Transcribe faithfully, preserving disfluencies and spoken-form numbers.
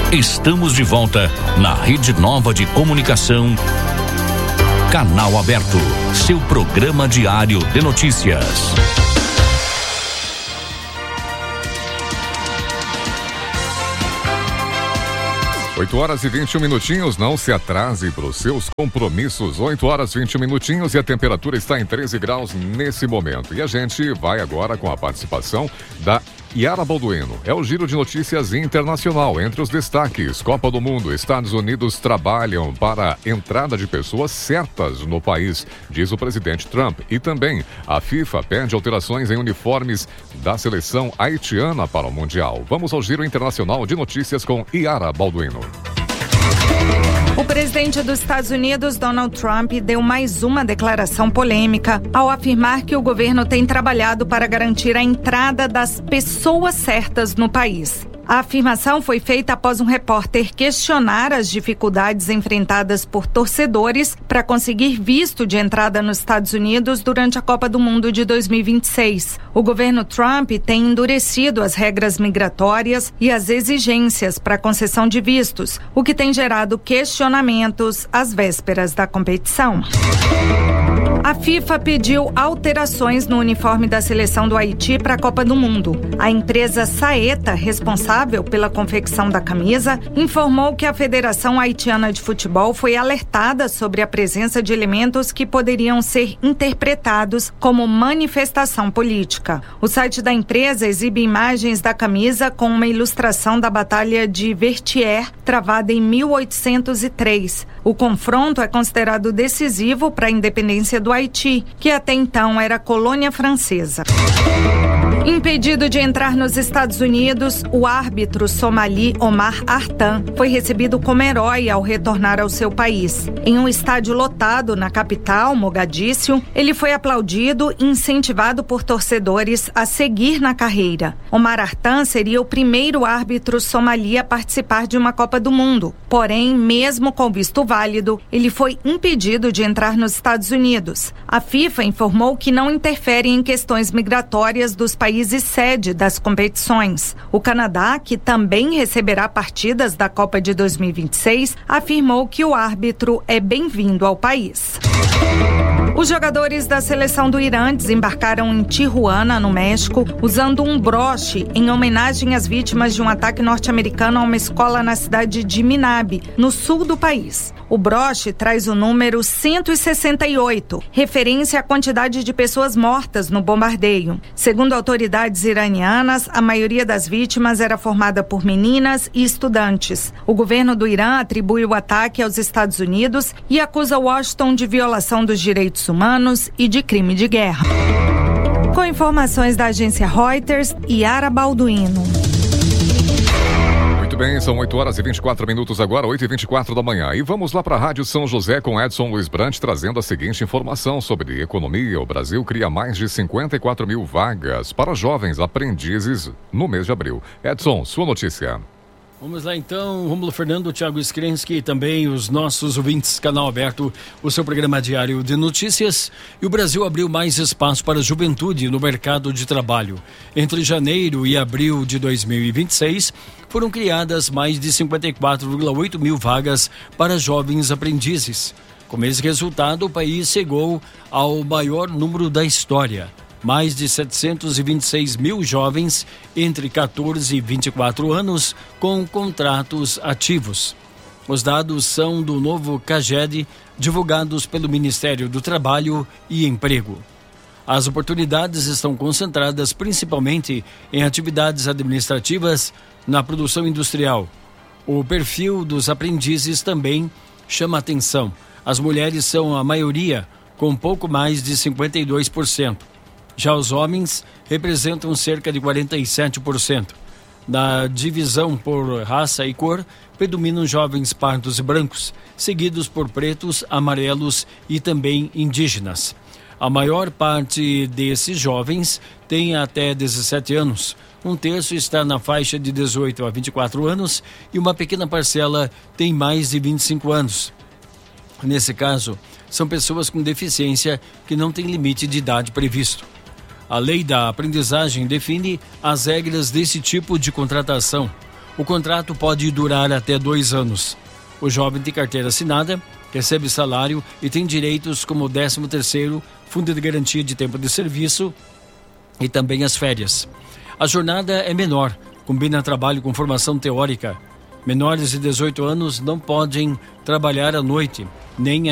Estamos de volta na Rede Nova de Comunicação. Canal Aberto, seu programa diário de notícias. oito horas e vinte e um minutinhos, não se atrase para os seus compromissos. oito horas e vinte e um minutinhos e a temperatura está em treze graus nesse momento. E a gente vai agora com a participação da Yara Balduino. É o giro de notícias internacional. Entre os destaques, Copa do Mundo. Estados Unidos trabalham para a entrada de pessoas certas no país, diz o presidente Trump. E também a FIFA pede alterações em uniformes da seleção haitiana para o Mundial. Vamos ao giro internacional de notícias com Yara Balduino. O presidente dos Estados Unidos, Donald Trump, deu mais uma declaração polêmica ao afirmar que o governo tem trabalhado para garantir a entrada das pessoas certas no país. A afirmação foi feita após um repórter questionar as dificuldades enfrentadas por torcedores para conseguir visto de entrada nos Estados Unidos durante a Copa do Mundo de dois mil e vinte e seis. O governo Trump tem endurecido as regras migratórias e as exigências para concessão de vistos, o que tem gerado questionamentos às vésperas da competição. A FIFA pediu alterações no uniforme da seleção do Haiti para a Copa do Mundo. A empresa Saeta, responsável pela confecção da camisa, informou que a Federação Haitiana de Futebol foi alertada sobre a presença de elementos que poderiam ser interpretados como manifestação política. O site da empresa exibe imagens da camisa com uma ilustração da Batalha de Vertières, travada em mil oitocentos e três. O confronto é considerado decisivo para a independência do Haiti, que até então era colônia francesa. Impedido de entrar nos Estados Unidos, o árbitro somali Omar Artan foi recebido como herói ao retornar ao seu país. Em um estádio lotado na capital, Mogadíscio, ele foi aplaudido e incentivado por torcedores a seguir na carreira. Omar Artan seria o primeiro árbitro somali a participar de uma Copa do Mundo. Porém, mesmo com visto válido, ele foi impedido de entrar nos Estados Unidos. A FIFA informou que não interfere em questões migratórias dos países sede das competições. O Canadá, que também receberá partidas da Copa de dois mil e vinte e seis, afirmou que o árbitro é bem-vindo ao país. Os jogadores da seleção do Irã desembarcaram em Tijuana, no México, usando um broche em homenagem às vítimas de um ataque norte-americano a uma escola na cidade de Minab, no sul do país. O broche traz o número cento e sessenta e oito, referência à quantidade de pessoas mortas no bombardeio. Segundo autoridades iranianas, a maioria das vítimas era formada por meninas e estudantes. O governo do Irã atribui o ataque aos Estados Unidos e acusa Washington de violação dos direitos humanos e de crime de guerra. Com informações da agência Reuters, Yara Balduino. Muito bem, são oito horas e vinte e quatro minutos agora, oito e vinte e quatro da manhã. E vamos lá para a Rádio São José com Edson Luiz Brant, trazendo a seguinte informação sobre economia. O Brasil cria mais de cinquenta e quatro mil vagas para jovens aprendizes no mês de abril. Edson, sua notícia. Vamos lá então, Rômulo Fernando, Thiago Skrensky e também os nossos ouvintes, Canal Aberto, o seu programa diário de notícias. E o Brasil abriu mais espaço para a juventude no mercado de trabalho. Entre janeiro e abril de dois mil e vinte e seis, foram criadas mais de cinquenta e quatro vírgula oito mil vagas para jovens aprendizes. Com esse resultado, o país chegou ao maior número da história. Mais de setecentos e vinte e seis mil jovens entre quatorze e vinte e quatro anos com contratos ativos. Os dados são do novo CAGED, divulgados pelo Ministério do Trabalho e Emprego. As oportunidades estão concentradas principalmente em atividades administrativas na produção industrial. O perfil dos aprendizes também chama atenção. As mulheres são a maioria, com pouco mais de cinquenta e dois por cento. Já os homens representam cerca de quarenta e sete por cento. Na divisão por raça e cor, predominam jovens pardos e brancos, seguidos por pretos, amarelos e também indígenas. A maior parte desses jovens tem até dezessete anos. Um terço está na faixa de dezoito a vinte e quatro anos e uma pequena parcela tem mais de vinte e cinco anos. Nesse caso, são pessoas com deficiência que não têm limite de idade previsto. A lei da aprendizagem define as regras desse tipo de contratação. O contrato pode durar até dois anos. O jovem tem carteira assinada, recebe salário e tem direitos como o décimo terceiro, fundo de garantia de tempo de serviço e também as férias. A jornada é menor, combina trabalho com formação teórica. Menores de dezoito anos não podem trabalhar à noite, nem